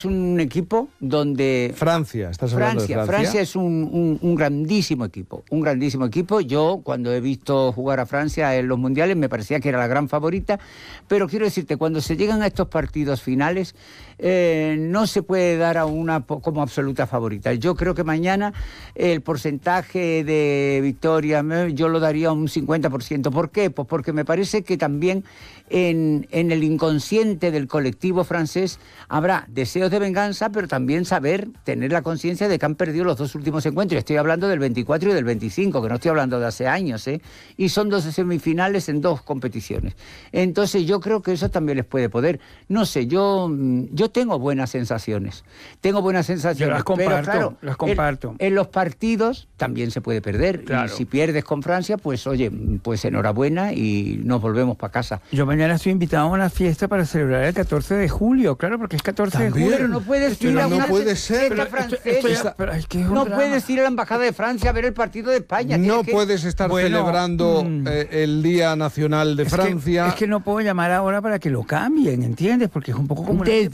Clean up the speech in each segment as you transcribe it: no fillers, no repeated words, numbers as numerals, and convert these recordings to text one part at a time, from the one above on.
un equipo donde... Francia, estás hablando de Francia. Francia es un grandísimo equipo, un grandísimo equipo. Yo, cuando he visto jugar a Francia en los mundiales, me parecía que era la gran favorita, pero quiero decirte, cuando se llegan a estos partidos finales, no se puede dar a una como absoluta favorita. Yo creo que mañana el porcentaje de victoria yo lo daría a un 50%. ¿Por qué? Pues porque me parece que también en el inconsciente del colectivo francés habrá deseos de venganza, pero también tener la conciencia de que han perdido los dos últimos encuentros. Estoy hablando del 24 y del 25, que no estoy hablando de hace años, y son 2 semifinales en 2 competiciones. Entonces yo creo que eso también les puede poder. No sé, yo tengo buenas sensaciones. Yo las comparto, pero claro, las comparto. En los partidos también se puede perder. Claro. Y si pierdes con Francia, pues oye, pues enhorabuena y nos volvemos para casa. Yo mañana estoy invitado a una fiesta para celebrar el 14 de julio, claro, porque es 14 de julio. Pero no puedes ir a una fiesta francesa. No puedes ir a la embajada de Francia a ver el partido de España. No puedes estar celebrando el Día Nacional de Francia. Es que no puedo llamar ahora para que lo cambien, ¿entiendes? Porque es un poco como desde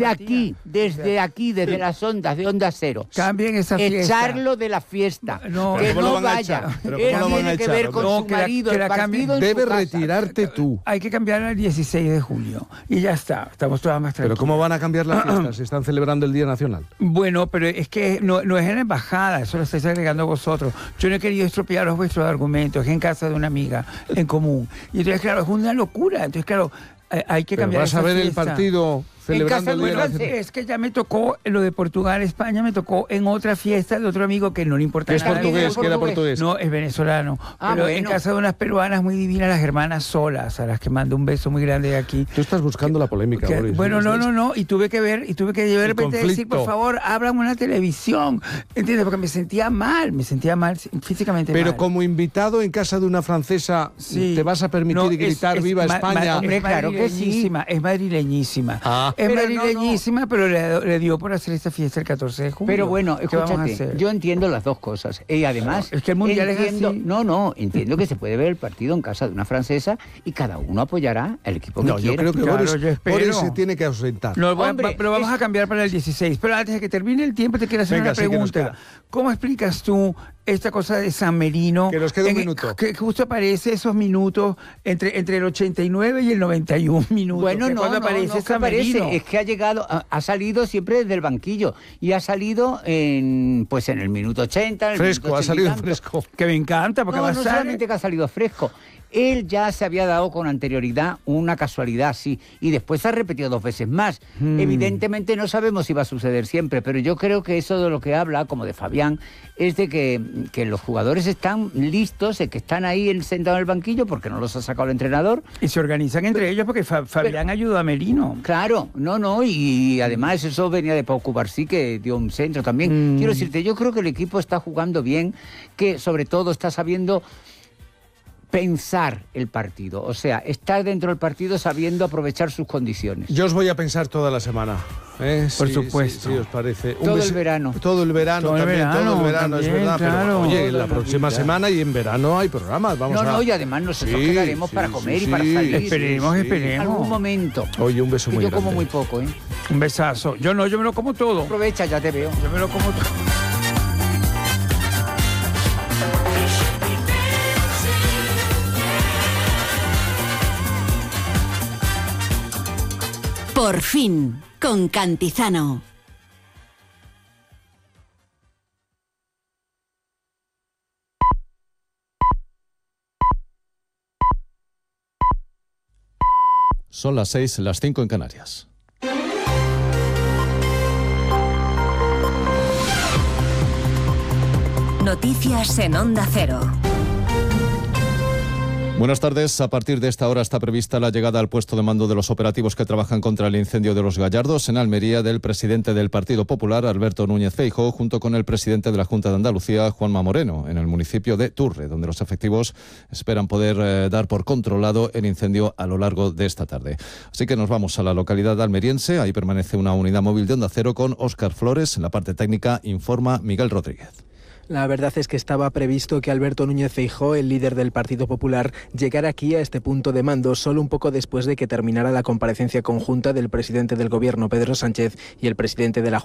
las ondas de Onda Cero. Cambien esa fiesta. Echarlo de la fiesta. No, que no vaya. Él tiene que ver con su marido el partido. Debes retirarte tú. Hay que cambiar al 16 de julio. Y ya está. Estamos todas más tranquilos. Pero ¿cómo van a cambiar la fiesta si están celebrando el Día Nacional? Bueno, pero es que no es en la embajada, eso lo estáis agregando vosotros. Yo no he querido estropearos vuestros argumentos, es en casa de una amiga en común. Y entonces, claro, es una locura. Entonces, claro, hay que cambiar esa fiesta. ¿Vas a ver fiesta. el partido celebrando el Día Nacional? Es que ya me tocó lo de Portugal-España, me tocó en otra fiesta de otro amigo que no le importa ¿Qué nada. es portugués? ¿Qué era portugués? No, es venezolano. Pero bueno, en casa de unas peruanas muy divinas, las hermanas Solas, a las que mando un beso muy grande de aquí. Tú estás buscando la polémica, Boris. Bueno, no. Y tuve que de repente decir, por favor, ábrame una televisión. ¿Entiendes? Porque me sentía mal físicamente. Pero como invitado en casa de una francesa, ¿te vas a permitir gritar ¡Viva España! Hombre, claro que sí. Es madrileñísima. Es madrileñísima, pero le dio por hacer esta fiesta el 14 de julio. Pero bueno, escúchate, yo entiendo las dos cosas. Y además, es que el mundial entiendo, es así. Entiendo que se puede ver el partido en casa de una francesa y cada uno apoyará el equipo que quiera. Yo creo que Boris se tiene que ausentar. Pero vamos a cambiar para el 16. Pero antes de que termine el tiempo, te quiero hacer una pregunta. ¿Cómo explicas tú esta cosa de San Merino? Que nos queda un minuto. Que justo aparece esos minutos entre el 89 y el 91 minutos. Bueno, no aparece. Es que ha salido siempre desde el banquillo y ha salido en el minuto 80. Fresco, ha salido fresco. Que me encanta, porque no solamente que ha salido fresco. Él ya se había dado con anterioridad una casualidad, sí, y después ha repetido 2 veces más. Evidentemente no sabemos si va a suceder siempre, pero yo creo que eso de lo que habla, como de Fabián, es de que los jugadores están listos, que están ahí sentados en el banquillo porque no los ha sacado el entrenador. Y se organizan entre ellos porque Fabián ayudó a Merino. Claro, y además eso venía de Pau Cubarsí, que dio un centro también. Quiero decirte, yo creo que el equipo está jugando bien, que sobre todo está sabiendo pensar el partido, o sea, estar dentro del partido sabiendo aprovechar sus condiciones. Yo os voy a pensar toda la semana. Por supuesto. Sí, os parece. Todo el verano, es verdad. Claro, pero, oye, la próxima semana y en verano hay programas. Y además nosotros quedaremos para comer y para salir. Esperemos. En algún momento. Oye, un beso muy grande. Yo como muy poco, Un besazo. Yo me lo como todo. Aprovecha, ya te veo. Yo me lo como todo. Por fin, con Cantizano. Son las 6, las 5 en Canarias. Noticias en Onda Cero. Buenas tardes. A partir de esta hora está prevista la llegada al puesto de mando de los operativos que trabajan contra el incendio de Los Gallardos en Almería del presidente del Partido Popular, Alberto Núñez Feijóo, junto con el presidente de la Junta de Andalucía, Juanma Moreno, en el municipio de Turre, donde los efectivos esperan poder dar por controlado el incendio a lo largo de esta tarde. Así que nos vamos a la localidad almeriense. Ahí permanece una unidad móvil de Onda Cero con Óscar Flores. En la parte técnica informa Miguel Rodríguez. La verdad es que estaba previsto que Alberto Núñez Feijóo, el líder del Partido Popular, llegara aquí a este punto de mando solo un poco después de que terminara la comparecencia conjunta del presidente del Gobierno, Pedro Sánchez, y el presidente de la